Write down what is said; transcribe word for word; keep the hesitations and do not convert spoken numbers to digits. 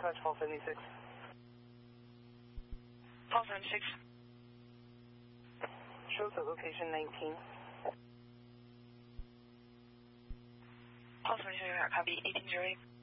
dispatch, Paul seventy-six. Paul seventy-six. Shows at location nineteen. Paul seventy-six, copy eighteen zero eight.